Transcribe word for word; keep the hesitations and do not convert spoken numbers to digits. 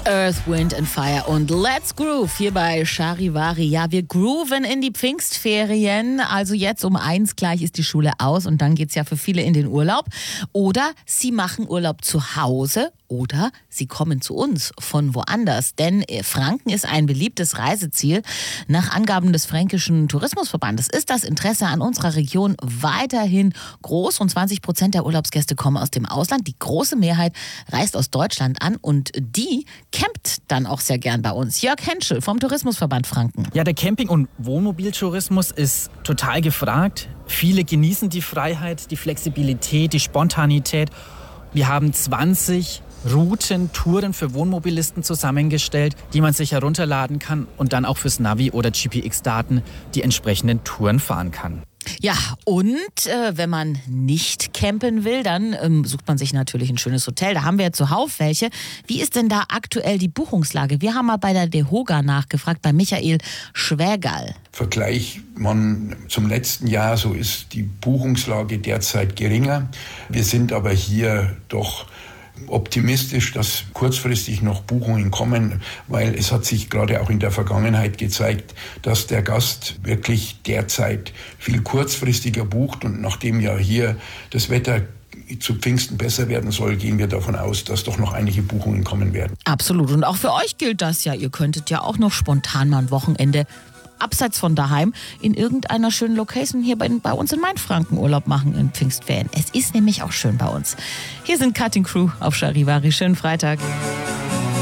Earth, Wind and Fire und Let's Groove hier bei Charivari. Ja, wir grooven in die Pfingstferien. Also jetzt um eins gleich ist die Schule aus und dann geht's ja für viele in den Urlaub. Oder sie machen Urlaub zu Hause oder sie kommen zu uns von woanders. Denn Franken ist ein beliebtes Reiseziel. Nach Angaben des Fränkischen Tourismusverbandes ist das Interesse an unserer Region weiterhin groß. Und zwanzig Prozent der Urlaubsgäste kommen aus dem Ausland. Die große Mehrheit reist aus Deutschland an und die campt dann auch sehr gern bei uns. Jörg Henschel vom Tourismusverband Franken. Ja, der Camping- und Wohnmobiltourismus ist total gefragt. Viele genießen die Freiheit, die Flexibilität, die Spontanität. Wir haben zwanzig Routen, Touren für Wohnmobilisten zusammengestellt, die man sich herunterladen kann und dann auch fürs Navi oder G P X-Daten die entsprechenden Touren fahren kann. Ja, und äh, wenn man nicht campen will, dann ähm, sucht man sich natürlich ein schönes Hotel. Da haben wir ja zuhauf welche. Wie ist denn da aktuell die Buchungslage? Wir haben mal bei der DEHOGA nachgefragt, bei Michael Schwägerl. Vergleicht man zum letzten Jahr, so ist die Buchungslage derzeit geringer. Wir sind aber hier doch optimistisch, dass kurzfristig noch Buchungen kommen, weil es hat sich gerade auch in der Vergangenheit gezeigt, dass der Gast wirklich derzeit viel kurzfristiger bucht und nachdem ja hier das Wetter zu Pfingsten besser werden soll, gehen wir davon aus, dass doch noch einige Buchungen kommen werden. Absolut. Und auch für euch gilt das ja. Ihr könntet ja auch noch spontan mal ein Wochenende abseits von daheim in irgendeiner schönen Location hier bei, bei uns in Mainfranken Urlaub machen in Pfingstferien. Es ist nämlich auch schön bei uns. Hier sind Cutting Crew auf Charivari. Schönen Freitag.